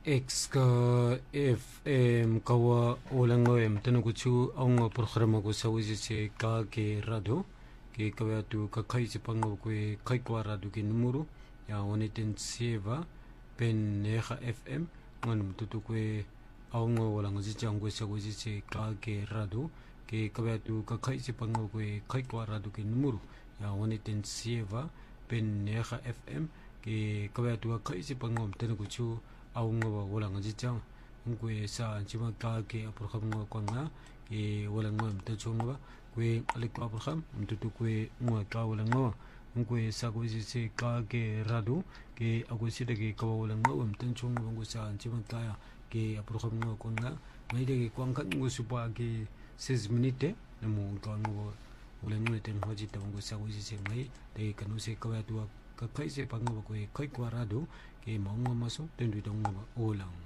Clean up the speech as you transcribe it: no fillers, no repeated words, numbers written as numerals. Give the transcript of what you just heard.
X ka FM kawa olango tenukuchu aungo programa ko sawi se ka ke radio ke kawa tu ka kai se pango ko kai kwa radio ke numero ya oneten seva pen neha FM ngon tutu ko aungo olango si chango sawi se ka ke radio ke kawa tu ka kai se pango ko kai kwa radio ke numero ya oneten seva pen neha FM ke kawa tu ka kai se pango tenukuchu aungo walang jijang ngwe sa chima ka ke aprokham ngo kwanga e walang ngo mtachongwa kwe alikwa aprokham mtutu kwe ngo ka walang ngo ngwe sa ko se ka ke radu ke agusida ke ka walang ngo mtachongwa ngo sa chima ka ke aprokham ngo kwanga ngai de kwang kan ngo supa ke 6 minute namo ka ngo walang ngo ten hoji ta ngo sa ko se ngai de kanu se ka tu ka kai se pango ko kai kwa radu ke maunga maso tendu dong olang